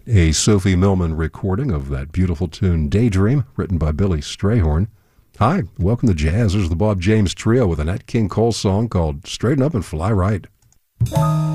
A Sophie Millman recording of that beautiful tune Daydream, written by Billy Strayhorn. Hi, welcome to Jazz. There's the Bob James Trio with a Nat King Cole song called Straighten Up and Fly Right.